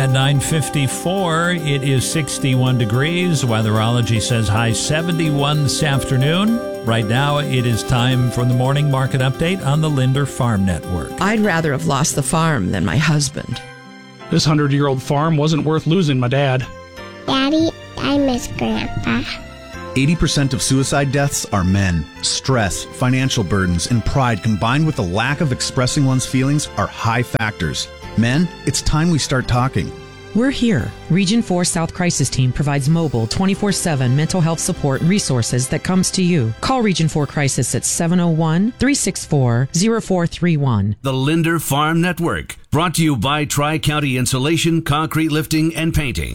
At 9:54, it is 61 degrees. Weatherology says high 71 this afternoon. Right now, it is time for the morning market update on the Linder Farm Network. I'd rather have lost the farm than my husband. This 100-year-old farm wasn't worth losing my dad. Daddy, I miss Grandpa. 80% of suicide deaths are men. Stress, financial burdens, and pride combined with the lack of expressing one's feelings are high factors. Men, it's time we start talking. We're here. Region 4 South Crisis Team provides mobile 24/7 mental health support and resources that comes to you. Call Region 4 Crisis at 701-364-0431. The Linder Farm Network, brought to you by Tri-County Insulation, Concrete Lifting, and Painting.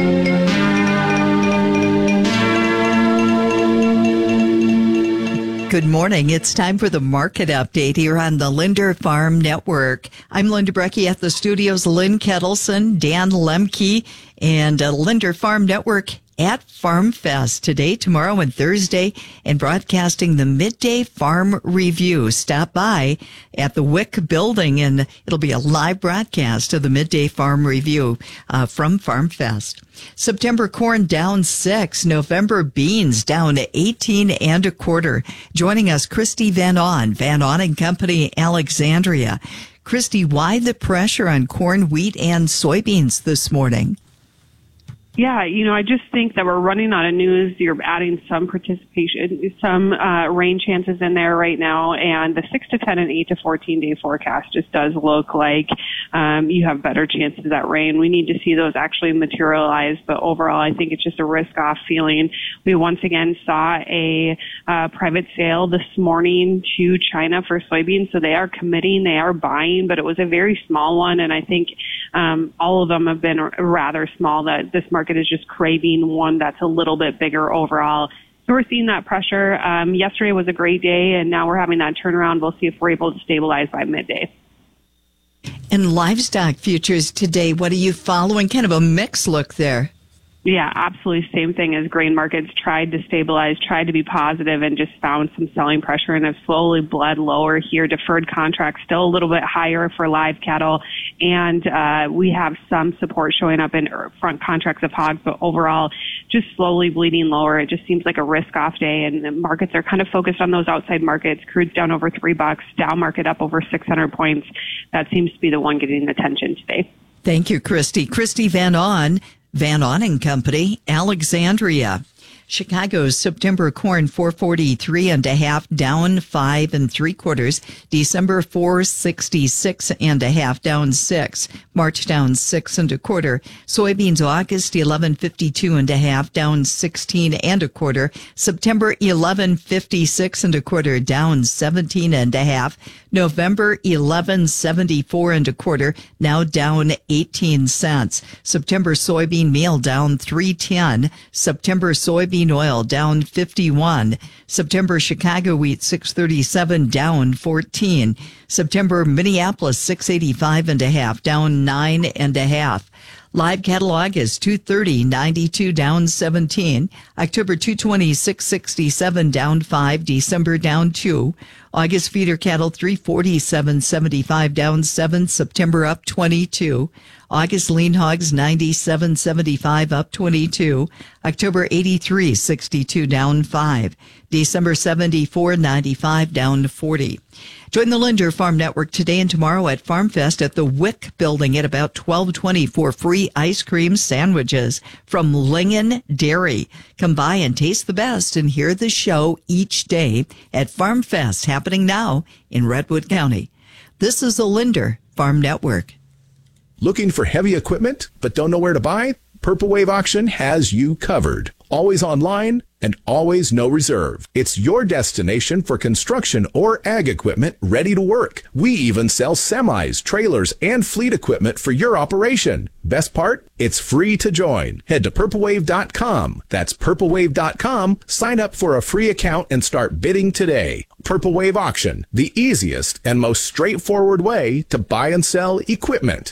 Good morning. It's time for the market update here on the Linder Farm Network. I'm Linda Brecky at the studios. Lynn Kettleson, Dan Lemke, and Linder Farm Network at Farm Fest today, tomorrow, and Thursday, and broadcasting the Midday Farm Review. Stop by at the WIC building, and it'll be a live broadcast of the Midday Farm Review from Farm Fest. September corn down 6, November beans down 18 and a quarter. Joining us, Christy Van On and Company, Alexandria. Christy, why the pressure on corn, wheat, and soybeans this morning? Yeah, I just think that we're running out of news. You're adding some participation, some rain chances in there right now, and the 6 to 10 and 8 to 14 day forecast just does look like you have better chances at rain. We need to see those actually materialize, but overall, I think it's just a risk-off feeling. We once again saw a private sale this morning to China for soybeans, so they are committing, they are buying, but it was a very small one, and I think all of them have been rather small. That this market is just craving one that's a little bit bigger overall. So we're seeing that pressure. Yesterday was a great day, and now we're having that turnaround. We'll see if we're able to stabilize by midday. And livestock futures today, what are you following? Kind of a mixed look there. Yeah, absolutely. Same thing as grain markets tried to stabilize, tried to be positive, and just found some selling pressure and have slowly bled lower here. Deferred contracts still a little bit higher for live cattle, and we have some support showing up in front contracts of hogs, but overall just slowly bleeding lower. It just seems like a risk-off day, and the markets are kind of focused on those outside markets. Crude's down over $3, down market up over 600 points. That seems to be the one getting attention today. Thank you, Christy. Christy Van On and Company, Alexandria. Chicago's September corn 443 and a half, down 5 3/4. December 466 and a half, down 6. March down 6 1/4. Soybeans August 1152 and a half, down 16 1/4. September 1156 1/4, down 17 and a half. November 1174 1/4, now down 18 cents. September soybean meal down 310. September soybean oil down 51. September Chicago wheat 637, down 14. September Minneapolis 685 and a half, down 9 and a half. Live cattle August 230.92, down 17. October 226.67, down 5. December down 2. August feeder cattle 347.75, down 7. September up 22. August lean hogs 97.75, up 22. October 83.62, down 5. December 74.95, down 40. Join the Linder Farm Network today and tomorrow at Farm Fest at the WIC building at about 12:20 for free ice cream sandwiches from Lingen Dairy. Come by and taste the best and hear the show each day at Farm Fest, happening now in Redwood County. This is the Linder Farm Network. Looking for heavy equipment but don't know where to buy? Purple Wave Auction has you covered. Always online and always no reserve. It's your destination for construction or ag equipment ready to work. We even sell semis, trailers, and fleet equipment for your operation. Best part? It's free to join. Head to purplewave.com. That's purplewave.com. Sign up for a free account and start bidding today. Purple Wave Auction, the easiest and most straightforward way to buy and sell equipment.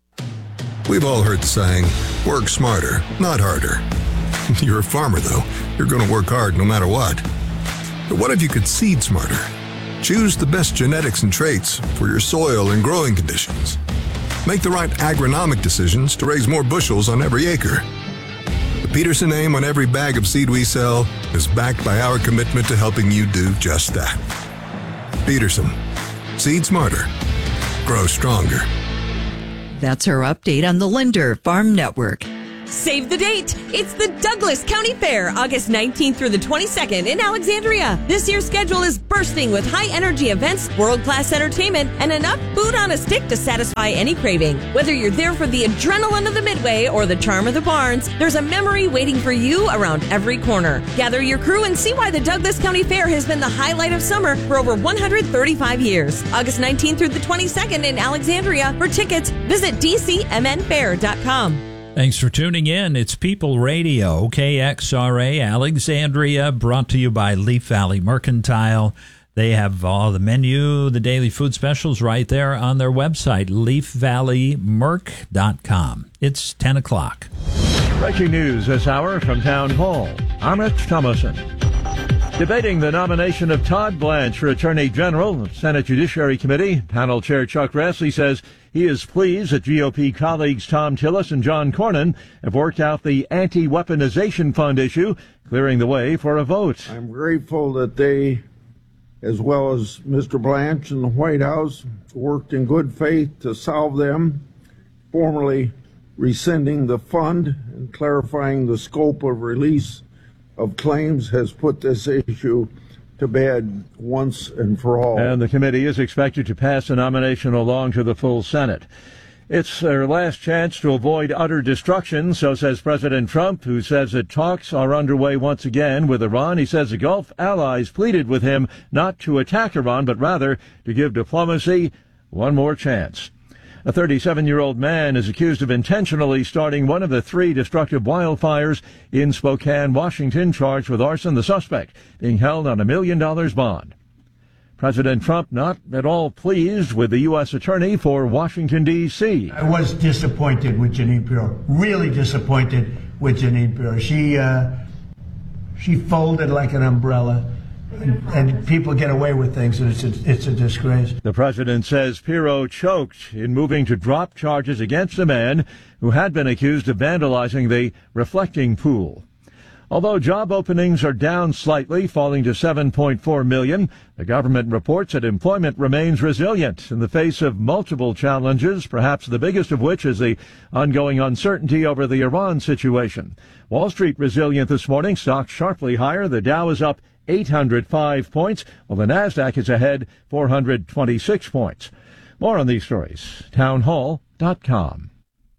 We've all heard the saying, work smarter, not harder. You're a farmer, though. You're going to work hard no matter what. But what if you could seed smarter? Choose the best genetics and traits for your soil and growing conditions. Make the right agronomic decisions to raise more bushels on every acre. The Peterson name on every bag of seed we sell is backed by our commitment to helping you do just that. Peterson. Seed smarter. Grow stronger. That's our update on the Linder Farm Network. Save the date. It's the Douglas County Fair, August 19th through the 22nd in Alexandria. This year's schedule is bursting with high-energy events, world-class entertainment, and enough food on a stick to satisfy any craving. Whether you're there for the adrenaline of the Midway or the charm of the Barns, there's a memory waiting for you around every corner. Gather your crew and see why the Douglas County Fair has been the highlight of summer for over 135 years. August 19th through the 22nd in Alexandria. For tickets, visit dcmnfair.com. Thanks for tuning in. It's People Radio, KXRA Alexandria, brought to you by Leaf Valley Mercantile. They have all the menu, the daily food specials right there on their website, leafvalleymerc.com. It's 10 o'clock. Breaking news this hour from Town Hall. I'm Rich Thomason. Debating the nomination of Todd Blanche for Attorney General of Senate Judiciary Committee, panel chair Chuck Grassley says he is pleased that GOP colleagues Tom Tillis and John Cornyn have worked out the anti-weaponization fund issue, clearing the way for a vote. I'm grateful that they, as well as Mr. Blanche and the White House, worked in good faith to solve them, formally rescinding the fund and clarifying the scope of release of claims has put this issue to bed once and for all. And the committee is expected to pass the nomination along to the full Senate. It's their last chance to avoid utter destruction, so says President Trump, who says that talks are underway once again with Iran. He says the Gulf allies pleaded with him not to attack Iran, but rather to give diplomacy one more chance. A 37-year-old man is accused of intentionally starting one of the 3 destructive wildfires in Spokane, Washington, charged with arson. The suspect being held on $1 million bond. President Trump not at all pleased with the U.S. Attorney for Washington, D.C. I was disappointed with Jeanine Pirro, really disappointed with Jeanine Pirro. She folded like an umbrella. And people get away with things, and it's a disgrace. The president says Pirro choked in moving to drop charges against a man who had been accused of vandalizing the reflecting pool. Although job openings are down slightly, falling to 7.4 million, the government reports that employment remains resilient in the face of multiple challenges, perhaps the biggest of which is the ongoing uncertainty over the Iran situation. Wall Street resilient this morning, stocks sharply higher. The Dow is up 805 points, while the NASDAQ is ahead 426 points. More on these stories, townhall.com.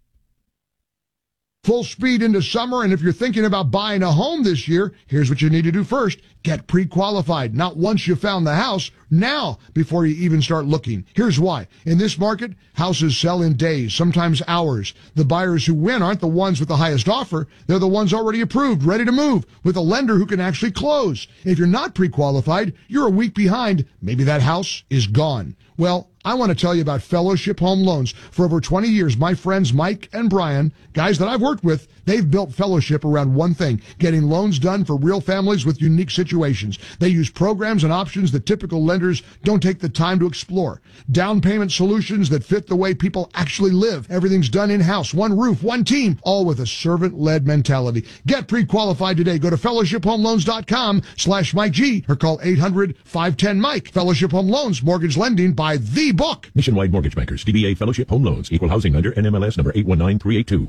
Full speed into summer, and if you're thinking about buying a home this year, here's what you need to do first. Get pre-qualified. Not once you found the house, now before you even start looking. Here's why. In this market, houses sell in days, sometimes hours. The buyers who win aren't the ones with the highest offer. They're the ones already approved, ready to move, with a lender who can actually close. If you're not pre-qualified, you're a week behind. Maybe that house is gone. Well, I want to tell you about Fellowship Home Loans. For over 20 years, my friends Mike and Brian, guys that I've worked with, they've built Fellowship around one thing, getting loans done for real families with unique situations. They use programs and options that typical lenders don't take the time to explore. Down payment solutions that fit the way people actually live. Everything's done in-house, one roof, one team, all with a servant-led mentality. Get pre-qualified today. Go to fellowshiphomeloans.com/Mike G or call 800-510-MIKE. Fellowship Home Loans, mortgage lending by the book. Nationwide Mortgage Bankers, DBA Fellowship Home Loans, Equal Housing Lender, NMLS number 819382.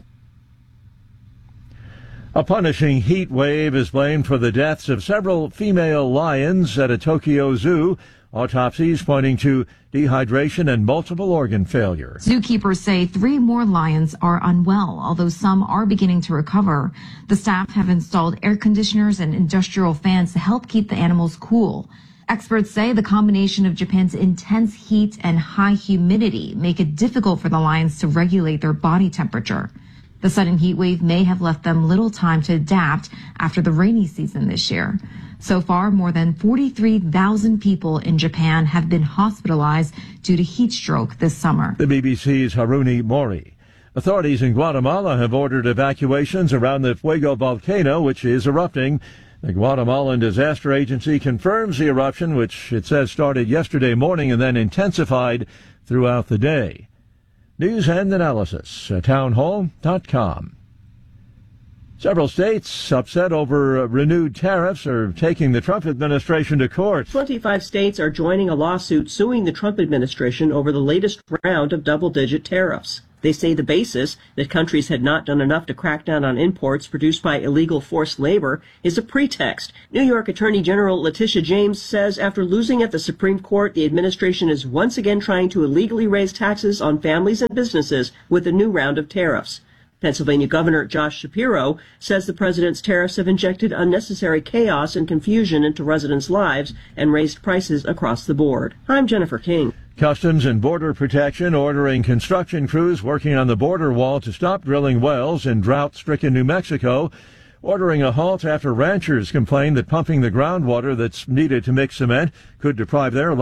A punishing heat wave is blamed for the deaths of several female lions at a Tokyo zoo. Autopsies pointing to dehydration and multiple organ failure. Zookeepers say 3 more lions are unwell, although some are beginning to recover. The staff have installed air conditioners and industrial fans to help keep the animals cool. Experts say the combination of Japan's intense heat and high humidity make it difficult for the lions to regulate their body temperature. The sudden heat wave may have left them little time to adapt after the rainy season this year. So far, more than 43,000 people in Japan have been hospitalized due to heat stroke this summer. The BBC's Haruni Mori. Authorities in Guatemala have ordered evacuations around the Fuego volcano, which is erupting. The Guatemalan Disaster Agency confirms the eruption, which it says started yesterday morning and then intensified throughout the day. News and analysis at townhall.com. Several states upset over renewed tariffs are taking the Trump administration to court. 25 states are joining a lawsuit suing the Trump administration over the latest round of double-digit tariffs. They say the basis, that countries had not done enough to crack down on imports produced by illegal forced labor, is a pretext. New York Attorney General Letitia James says after losing at the Supreme Court, the administration is once again trying to illegally raise taxes on families and businesses with a new round of tariffs. Pennsylvania Governor Josh Shapiro says the president's tariffs have injected unnecessary chaos and confusion into residents' lives and raised prices across the board. I'm Jennifer King. Customs and Border Protection ordering construction crews working on the border wall to stop drilling wells in drought-stricken New Mexico, ordering a halt after ranchers complain that pumping the groundwater that's needed to mix cement could deprive their